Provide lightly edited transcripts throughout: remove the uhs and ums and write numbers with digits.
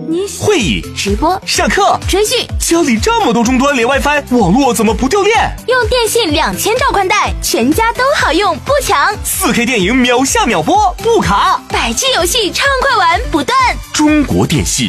你会议、 直播、 上课、 追剧， 家里这么多终端连 WiFi， 网络怎么不掉电？ 用电信2000兆宽带，全家都好用，不抢。 4K 电影秒下秒播，不卡。 100G 游戏畅快玩不断。 中国电信。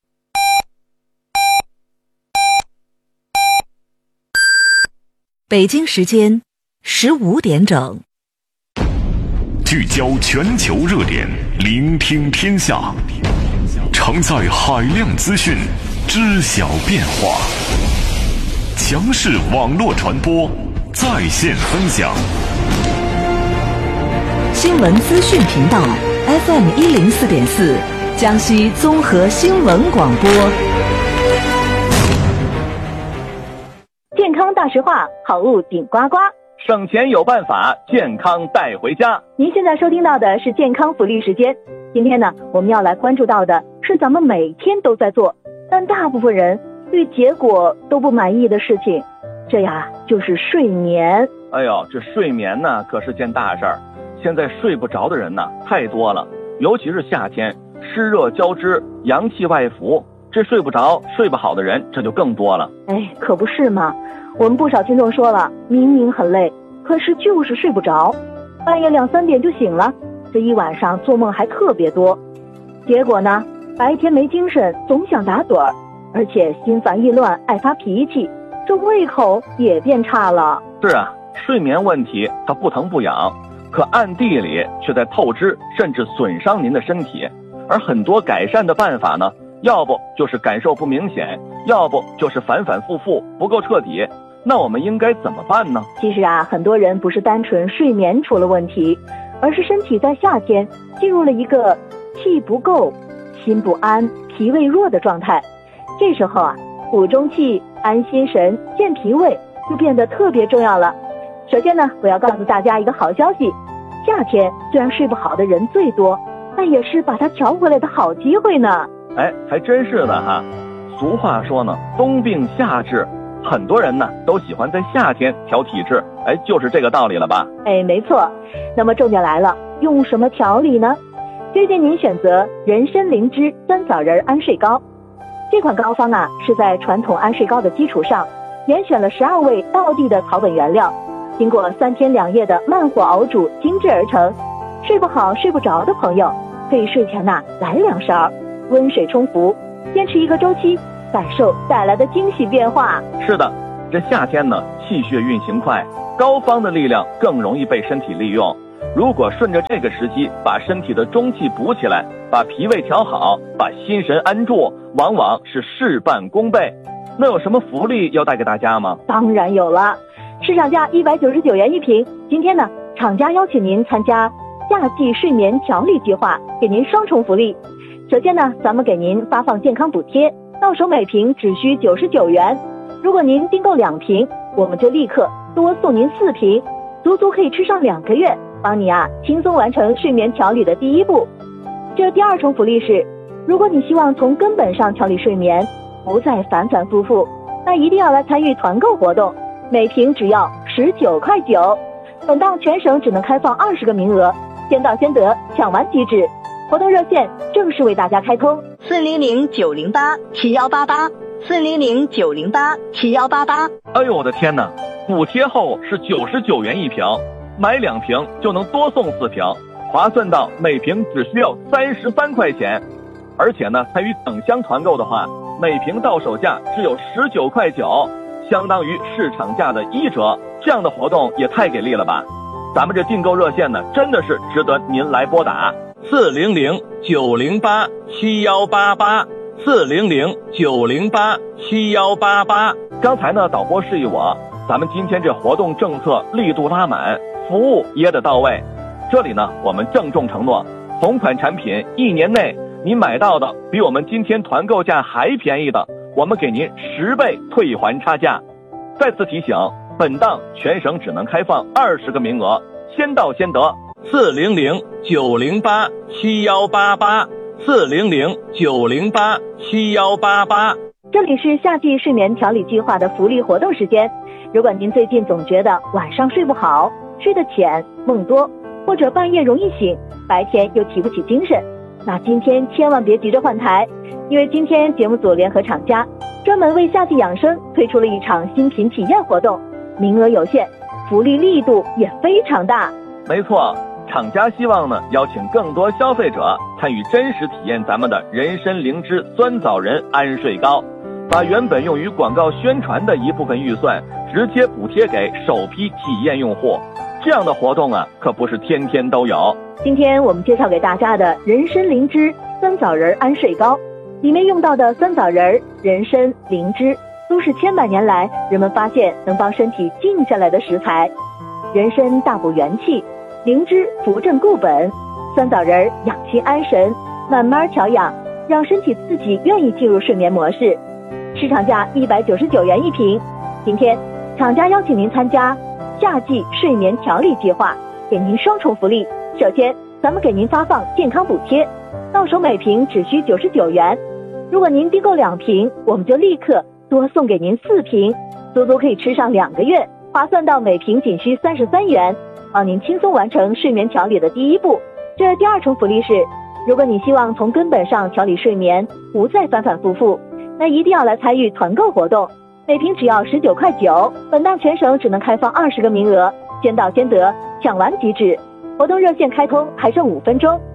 北京时间15点整。 聚焦全球热点，聆听天下，承载海量资讯，知晓变化。强势网络传播，在线分享。 新闻资讯频道 FM 104.4，江西综合新闻广播。 健康大实话，好物顶呱呱， 省钱有办法，健康带回家。 您现在收听到的是健康福利时间。今天呢，我们要来关注到的是咱们每天都在做，但大部分人对结果都不满意的事情，这呀就是睡眠。 哎呦，这睡眠呢可是件大事儿。现在睡不着的人呢太多了，尤其是夏天，湿热交织，阳气外浮，这睡不着、睡不好的人这就更多了。 哎，可不是嘛。我们不少听众说了，明明很累，可是就是睡不着，半夜2、3点就醒了，这一晚上做梦还特别多。结果呢，白天没精神，总想打盹儿，而且心烦意乱，爱发脾气，这胃口也变差了。 是啊，睡眠问题它不疼不痒，可暗地里却在透支，甚至损伤您的身体。而很多改善的办法呢，要不就是感受不明显，要不就是反反复复，不够彻底。那我们应该怎么办呢？ 其实啊，很多人不是单纯睡眠出了问题，而是身体在夏天进入了一个气不够、心不安、脾胃弱的状态。这时候啊，补中气、安心神、健脾胃就变得特别重要了。首先呢，我要告诉大家一个好消息，夏天虽然睡不好的人最多，但也是把它调回来的好机会呢。 哎，还真是的哈。俗话说呢，冬病夏治，很多人呢都喜欢在夏天调体质，哎，就是这个道理了吧？ 哎，没错。那么重点来了，用什么调理呢？推荐您选择人参灵芝酸枣仁安睡膏。这款膏方啊，是在传统安睡膏的基础上，严选了12味道地的草本原料，经过3天2夜的慢火熬煮精制而成。睡不好睡不着的朋友，可以睡前来2勺，温水冲服，坚持1个周期，感受带来的惊喜变化。 是的，这夏天呢，气血运行快，膏方的力量更容易被身体利用。如果顺着这个时机把身体的中气补起来，把脾胃调好，把心神安住，往往是事半功倍。那有什么福利要带给大家吗？ 当然有了，市场价199元一瓶。今天呢，厂家邀请您参加夏季睡眠调理计划，给您双重福利。首先呢，咱们给您发放健康补贴，到手每瓶只需99元。如果您订购2瓶，我们就立刻多送您4瓶，足可以吃上2个月，帮你轻松完成睡眠调理的第一步。这第2重福利是，如果你希望从根本上调理睡眠，不再反反复复，那一定要来参与团购活动，每瓶只要19.9块。本档全省只能开放20个名额，先到先得，抢完即止。活动热线正式为大家开通：400-908-7188，400-908-7188。 哎呦我的天哪，补贴后是99元一瓶，买2瓶就能多送4瓶，划算到每瓶只需要33块钱。而且呢，参与等箱团购的话，每瓶到手价只有19.9块，相当于市场价的1折。这样的活动也太给力了吧！咱们这订购热线呢，真的是值得您来拨打，400-908-7188，400-908-7188。刚才呢，导播示意我，咱们今天这活动政策力度拉满，服务也得到位。这里呢，我们郑重承诺，同款产品1年内您买到的比我们今天团购价还便宜的，我们给您10倍退还差价。再次提醒，本档全省只能开放20个名额，先到先得。400-908-7188，400-908-7188。 这里是夏季睡眠调理计划的福利活动时间。如果您最近总觉得晚上睡不好，睡得浅、梦多，或者半夜容易醒，白天又提不起精神， 那今天千万别急着换台，因为今天节目组联合厂家专门为夏季养生推出了一场新品体验活动，名额有限，福利力度也非常大。 没错，厂家希望呢邀请更多消费者参与真实体验咱们的人参灵芝酸枣仁安睡膏，把原本用于广告宣传的一部分预算直接补贴给首批体验用户。这样的活动啊，可不是天天都有。 今天我们介绍给大家的人参灵芝酸枣仁安睡膏，里面用到的酸枣仁、人参、灵芝都是千百年来人们发现能帮身体静下来的食材。人参大补元气，灵芝扶正固本，酸枣仁养心安神，慢慢调养，让身体自己愿意进入睡眠模式。市场价199元一瓶。今天厂家邀请您参加夏季睡眠调理计划，给您双重福利。首先，咱们给您发放健康补贴，到手每瓶只需99元。如果您订购2瓶，我们就立刻多送给您4瓶，足足可以吃上2个月，划算到每瓶仅需33元，帮您轻松完成睡眠调理的第一步。这第二重福利是，如果你希望从根本上调理睡眠，不再反反复复，那一定要来参与团购活动，每瓶只要19.9块，本档全省只能开放20个名额，先到先得，抢完即止。活动热线开通还剩5分钟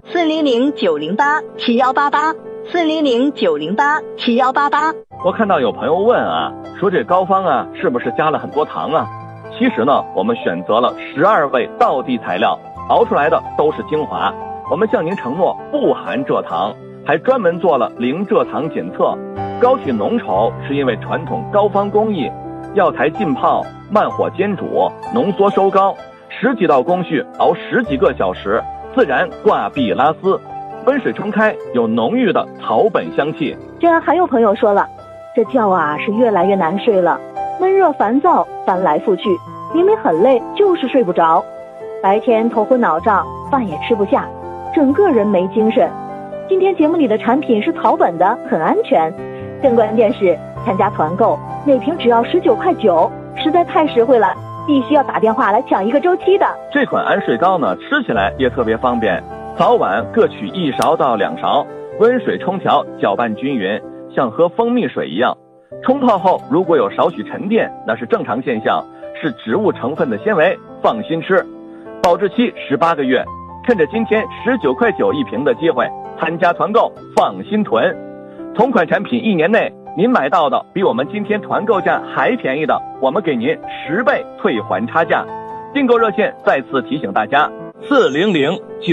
，400-908-7188，400-908-7188。 我看到有朋友问啊，说这膏方啊是不是加了很多糖啊？其实呢，我们选择了12味道地材料，熬出来的都是精华。我们向您承诺不含蔗糖，还专门做了零蔗糖检测。膏体浓稠是因为传统膏方工艺，药材浸泡、慢火煎煮、浓缩收膏，10几道工序熬10几个小时，自然挂壁拉丝，温水冲开，有浓郁的草本香气。 这还有朋友说了，这觉啊是越来越难睡了，闷热烦躁，翻来覆去，明明很累，就是睡不着，白天头昏脑胀，饭也吃不下，整个人没精神。今天节目里的产品是草本的，很安全，更关键是参加团购，每瓶只要19.9块，实在太实惠了，必须要打电话来抢一个周期的。 这款安睡膏呢，吃起来也特别方便，早晚各取1勺到2勺，温水冲调，搅拌均匀，像喝蜂蜜水一样。冲泡后如果有少许沉淀，那是正常现象，是植物成分的纤维，放心吃。保质期18个月，趁着今天19.9块一瓶的机会，参加团购，放心囤。同款产品1年内您买到的比我们今天团购价还便宜的，我们给您10倍退还差价。订购热线再次提醒大家，400-9